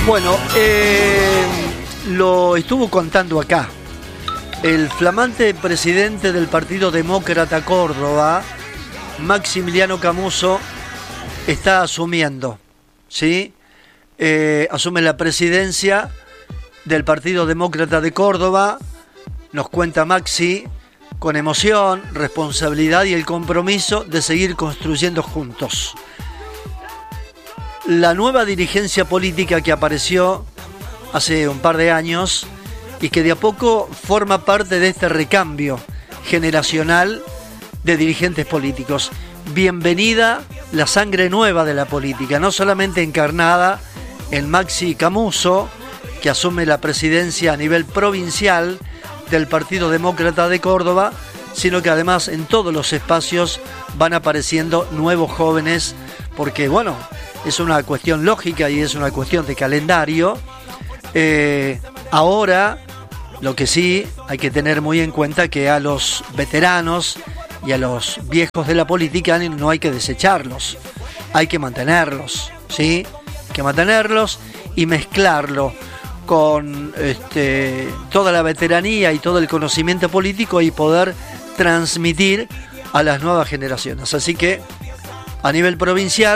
Bueno, lo estuvo contando acá. El flamante presidente del Partido Demócrata Córdoba, Maximiliano Camuso, está asumiendo, ¿sí? Asume la presidencia del Partido Demócrata de Córdoba. Nos cuenta Maxi, con emoción, responsabilidad y el compromiso de seguir construyendo juntos. La nueva dirigencia política que apareció hace un par de años y que de a poco forma parte de este recambio generacional de dirigentes políticos. Bienvenida la sangre nueva de la política, no solamente encarnada en Maxi Camuso, que asume la presidencia a nivel provincial del Partido Demócrata de Córdoba, sino que además en todos los espacios van apareciendo nuevos jóvenes, porque bueno, es una cuestión lógica y es una cuestión de calendario. Ahora, lo que sí hay que tener muy en cuenta que a los veteranos y a los viejos de la política no hay que desecharlos, hay que mantenerlos, ¿sí? Hay que mantenerlos y mezclarlo con toda la veteranía y todo el conocimiento político y poder transmitir a las nuevas generaciones. Así que a nivel provincial